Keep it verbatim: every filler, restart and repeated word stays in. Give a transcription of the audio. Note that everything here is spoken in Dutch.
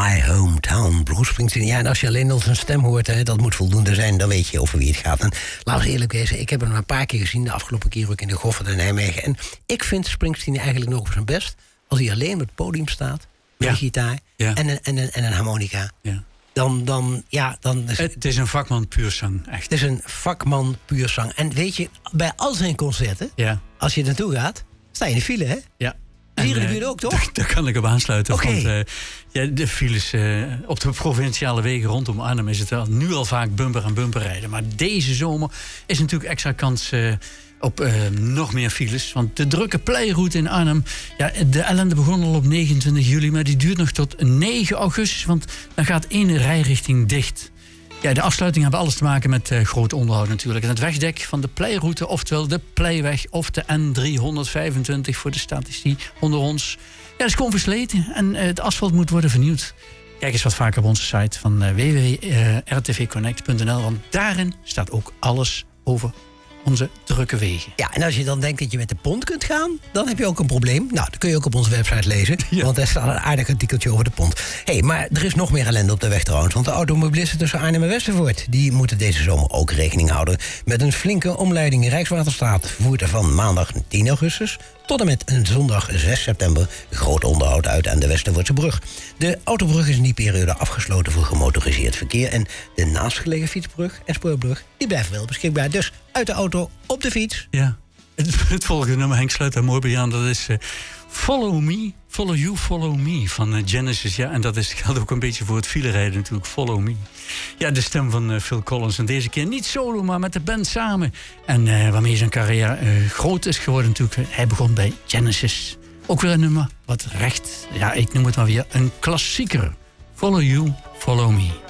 My Hometown, Bruce Springsteen. Ja, en als je alleen al zijn stem hoort, hè, dat moet voldoende zijn, dan weet je over wie het gaat. En laten we eerlijk wezen, ik heb hem een paar keer gezien, de afgelopen keer ook in de Goffert in Nijmegen. En ik vind Springsteen eigenlijk nog op zijn best als hij alleen op het podium staat, met ja. een gitaar ja. en, een, en, een, en een harmonica. Ja. Dan, dan, ja, dan... Is, het is een vakman puur zang, echt. Het is een vakman puur zang. En weet je, bij al zijn concerten, ja. als je er naartoe gaat, sta je in de file, hè? Ja. Hier in de buurt ook, toch? Daar, daar kan ik op aansluiten. Okay. Want uh, ja, de files uh, op de provinciale wegen rondom Arnhem is het wel nu al vaak bumper aan bumper rijden. Maar deze zomer is natuurlijk extra kans uh, op uh, nog meer files. Want de drukke pleiroute in Arnhem, ja, de ellende begon al op negenentwintig juli, maar die duurt nog tot negen augustus. Want dan gaat één rijrichting dicht. Ja, de afsluitingen hebben alles te maken met uh, groot onderhoud natuurlijk. En het wegdek van de pleiroute, oftewel de Pleiweg of de N driehonderdvijfentwintig voor de statistici onder ons. Ja, dat is gewoon versleten en uh, het asfalt moet worden vernieuwd. Kijk eens wat vaker op onze site van uh, w w w punt r t v connect punt n l, want daarin staat ook alles over onze drukke wegen. Ja, en als je dan denkt dat je met de pont kunt gaan, dan heb je ook een probleem. Nou, dat kun je ook op onze website lezen, ja. want daar staat een aardig artikeltje over de pont. Hé, hey, maar er is nog meer ellende op de weg trouwens, want de automobilisten tussen Arnhem en Westervoort, die moeten deze zomer ook rekening houden met een flinke omleiding. Rijkswaterstaat voert er van maandag tien augustus tot en met een zondag zes september groot onderhoud uit aan de Westervoortse brug. De autobrug is in die periode afgesloten voor gemotoriseerd verkeer en de naastgelegen fietsbrug en spoorbrug die blijven wel beschikbaar. Dus uit de auto op de fiets. Ja, het, het volgende nummer, Henk sluit daar mooi bij aan, dat is uh, Follow Me, Follow You, Follow Me van uh, Genesis. Ja, en dat is, geldt ook een beetje voor het filerijden natuurlijk, Follow Me. Ja, de stem van uh, Phil Collins en deze keer niet solo, maar met de band samen. En uh, waarmee zijn carrière uh, groot is geworden natuurlijk. Hij begon bij Genesis. Ook weer een nummer wat recht, ja, ik noem het maar weer een klassieker. Follow You, Follow Me.